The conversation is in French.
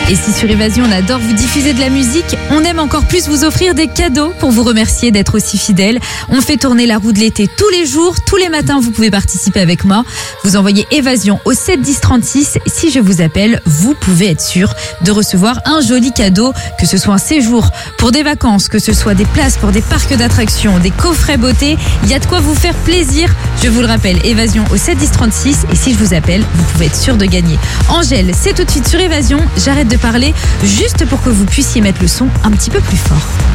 Et si sur Évasion, on adore vous diffuser de la musique, on aime encore plus vous offrir des cadeaux pour vous remercier d'être aussi fidèles. On fait tourner la roue de l'été tous les jours, tous les matins, vous pouvez participer avec moi. Vous envoyez Évasion au 7 10 36. Si je vous appelle, vous pouvez être sûr de recevoir un joli cadeau, que ce soit un séjour pour des vacances, que ce soit des places pour des parcs d'attractions, des coffrets beauté. Il y a de quoi vous faire plaisir. Je vous le rappelle, Évasion au 7 10 36. Et si je vous appelle, vous pouvez être sûr de gagner. Angèle, c'est tout de suite sur Évasion. J'arrête de parler juste pour que vous puissiez mettre le son un petit peu plus fort.